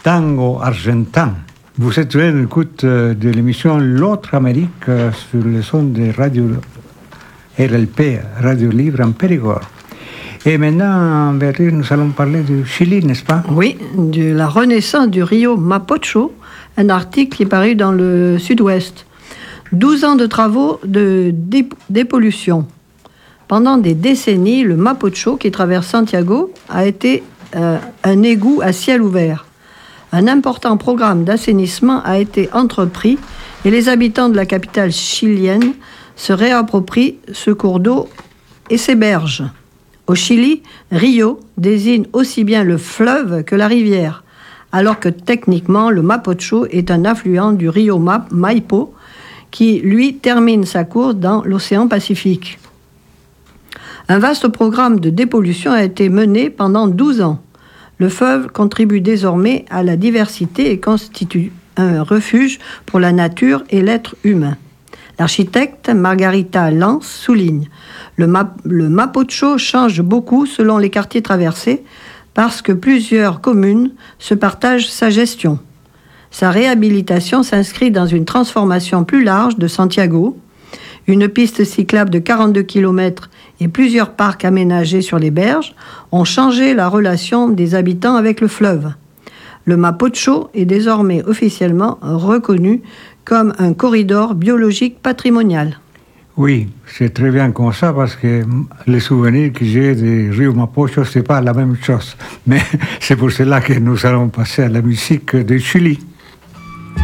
tango argentin. Vous êtes à l'écoute de l'émission L'autre Amérique sur le son de Radio RLP, Radio Libre en Périgord. Et maintenant, Béatrice, nous allons parler du Chili, n'est-ce pas? Oui, de la renaissance du rio Mapocho, un article qui est paru dans le Sud-Ouest. 12 ans de travaux de dépollution. Pendant des décennies, le Mapocho, qui traverse Santiago, a été un égout à ciel ouvert. Un important programme d'assainissement a été entrepris et les habitants de la capitale chilienne se réapproprient ce cours d'eau et ses berges. Au Chili, Rio désigne aussi bien le fleuve que la rivière, alors que techniquement, le Mapocho est un affluent du rio Maipo, qui, lui, termine sa course dans l'océan Pacifique. Un vaste programme de dépollution a été mené pendant 12 ans. Le fleuve contribue désormais à la diversité et constitue un refuge pour la nature et l'être humain. L'architecte Margarita Lance souligne « Le Mapocho change beaucoup selon les quartiers traversés parce que plusieurs communes se partagent sa gestion. Sa réhabilitation s'inscrit dans une transformation plus large de Santiago, une piste cyclable de 42 km et plusieurs parcs aménagés sur les berges ont changé la relation des habitants avec le fleuve. Le Mapocho est désormais officiellement reconnu comme un corridor biologique patrimonial. Oui, c'est très bien comme ça parce que les souvenirs que j'ai du Rio Mapocho, c'est pas la même chose. Mais c'est pour cela que nous allons passer à la musique du Chili.